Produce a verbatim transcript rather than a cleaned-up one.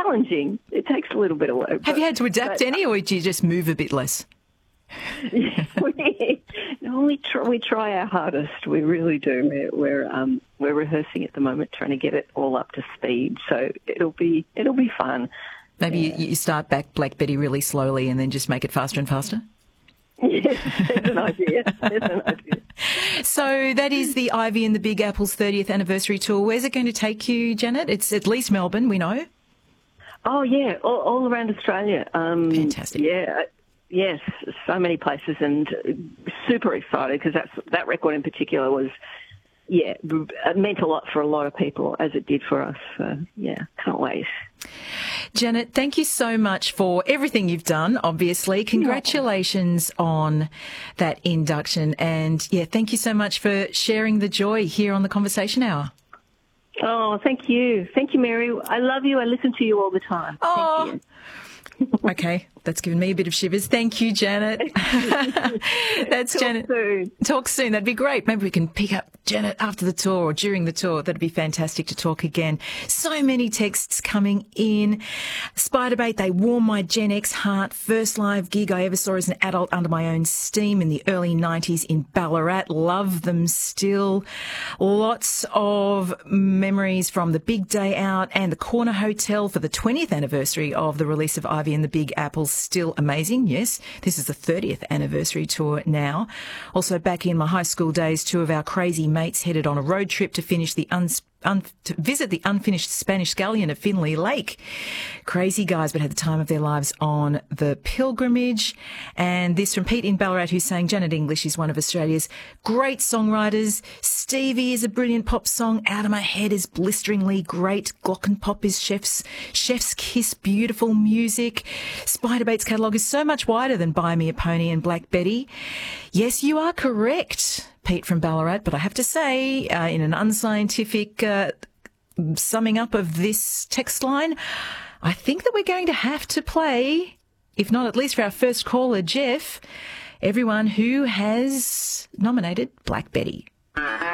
challenging. It takes a little bit of work. Have but, you had to adapt but, any, or do you just move a bit less? Yeah, we, no, we try, we try our hardest. We really do. We're we're, um, we're rehearsing at the moment, trying to get it all up to speed. So it'll be it'll be fun. Maybe yeah. you, you start back Black Betty really slowly and then just make it faster and faster. Yes, there's an idea. There's an idea. So that is the Ivy and the Big Apple's thirtieth anniversary tour. Where's it going to take you, Janet? It's at least Melbourne, we know. Oh yeah, all, all around Australia. Um, Fantastic. Yeah. Yes, so many places, and super excited because that's that record in particular was, yeah, it meant a lot for a lot of people as it did for us. So, yeah, can't wait. Janet, thank you so much for everything you've done, obviously. Congratulations no. on that induction. And, yeah, thank you so much for sharing the joy here on the Conversation Hour. Oh, thank you. Thank you, Mary. I love you. I listen to you all the time. Oh. Thank you. Okay, that's given me a bit of shivers. Thank you, Janet. That's Talk Janet. Soon. Talk soon. That'd be great. Maybe we can pick up Janet after the tour or during the tour. That'd be fantastic to talk again. So many texts coming in. Spiderbait, they warm my Gen X heart. First live gig I ever saw as an adult under my own steam in the early nineties in Ballarat. Love them still. Lots of memories from the big day out and the Corner Hotel for the twentieth anniversary of the release of Ivy and the Big Apple. Still amazing. Yes, this is the thirtieth anniversary tour now. Also back in my high school days, two of our crazy mates headed on a road trip to finish the uns- un- to visit the unfinished Spanish galleon of Finley Lake. Crazy guys, but had the time of their lives on the pilgrimage. And this from Pete in Ballarat, who's saying Janet English is one of Australia's great songwriters. Stevie is a brilliant pop song. Out of My Head is blisteringly great. Glockenpop is chef's chef's kiss, beautiful music. Spiderbait's catalogue is so much wider than Buy Me a Pony and Black Betty. Yes, you are correct, Pete from Ballarat, but I have to say, uh, in an unscientific uh, summing up of this text line, I think that we're going to have to play, if not at least for our first caller, Jeff, everyone who has nominated Black Betty.